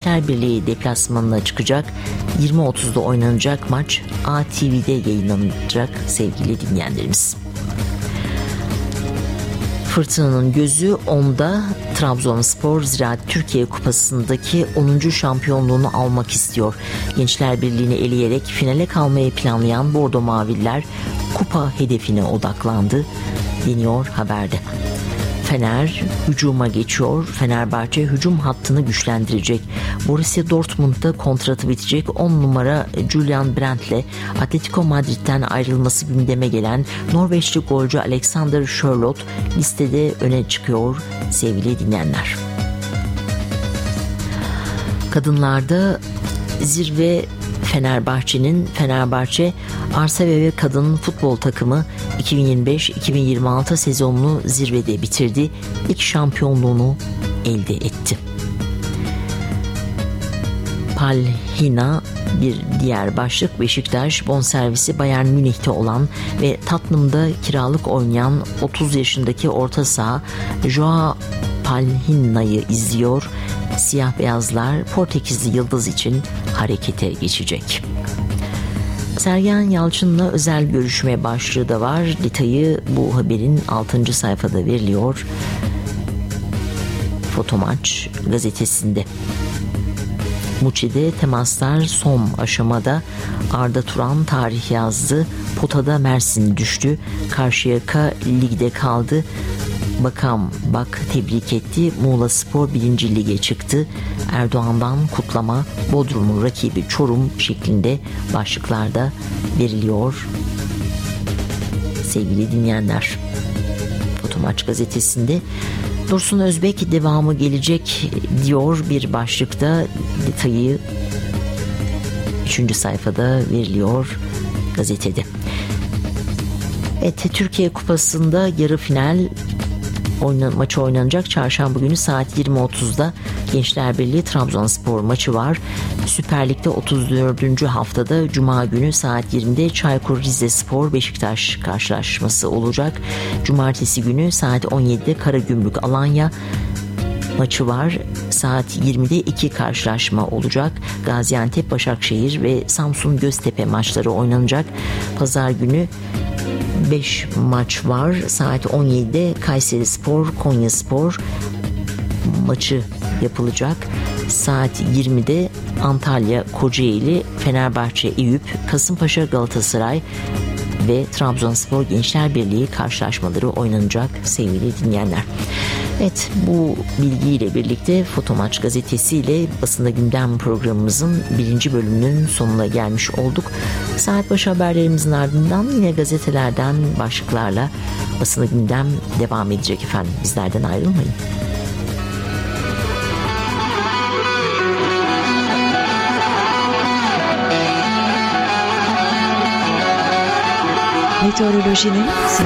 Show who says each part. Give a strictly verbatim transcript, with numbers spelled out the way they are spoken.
Speaker 1: Gençler Birliği deplasmanına çıkacak. yirmi otuzda oynanacak maç A T V'de yayınlanacak sevgili dinleyenlerimiz. Fırtınanın gözü onda. Trabzonspor Ziraat Türkiye Kupası'ndaki onuncu şampiyonluğunu almak istiyor. Gençler Birliği'ni eleyerek finale kalmayı planlayan Bordo Maviller kupa hedefine odaklandı deniyor haberde. Fener hücuma geçiyor. Fenerbahçe hücum hattını güçlendirecek. Borussia Dortmund'da kontratı bitecek on numara Julian Brandt'le Atletico Madrid'den ayrılması gündeme gelen Norveçli golcü Alexander Sørloth listede öne çıkıyor sevgili dinleyenler. Kadınlarda zirve Fenerbahçe'nin Fenerbahçe Arsev ve Kadın Futbol Takımı iki bin yirmi beş iki bin yirmi altı sezonunu zirvede bitirdi. İlk şampiyonluğunu elde etti. Palhina bir diğer başlık. Beşiktaş bonservisi Bayern Münih'te olan ve Tottenham'da kiralık oynayan otuz yaşındaki orta saha Joao Palhina'yı izliyor. Siyah beyazlar Portekizli yıldız için harekete geçecek. Sergen Yalçın'la özel görüşme başlığı da var. Detayı bu haberin altıncı sayfada veriliyor. Fotomaç gazetesinde. Muçi'de temaslar son aşamada. Arda Turan tarih yazdı. Potada Mersin düştü. Karşıyaka ligde kaldı. Bakam bak tebrik etti. Muğla Spor birinci lige çıktı. Erdoğan'dan kutlama, Bodrum'un rakibi Çorum şeklinde başlıklarda veriliyor. Sevgili dinleyenler, Fotomaç gazetesinde Dursun Özbek devamı gelecek diyor bir başlıkta. Detayı üçüncü sayfada veriliyor gazetede. Evet, Türkiye Kupası'nda yarı final Oynan, maçı oynanacak. Çarşamba günü saat yirmi otuzda Gençler Birliği Trabzonspor maçı var. Süper Lig'de otuz dördüncü haftada Cuma günü saat yirmide Çaykur Rizespor Beşiktaş karşılaşması olacak. Cumartesi günü saat on yedide Karagümrük Alanya maçı var. Saat yirmide iki karşılaşma olacak. Gaziantep Başakşehir ve Samsun Göztepe maçları oynanacak. Pazar günü beş maç var. Saat on yedide Kayserispor Konyaspor maçı yapılacak. Saat yirmide Antalya Kocaeli Fenerbahçe Eyüp, Kasımpaşa Galatasaray ve Trabzonspor Gençler Birliği karşılaşmaları oynanacak sevgili dinleyenler. Evet, bu bilgiyle birlikte Fotomaç gazetesiyle basında gündem programımızın birinci bölümünün sonuna gelmiş olduk. Saat başı haberlerimizin ardından yine gazetelerden başlıklarla basında gündem devam edecek efendim. Bizlerden ayrılmayın.
Speaker 2: Meteorolojinin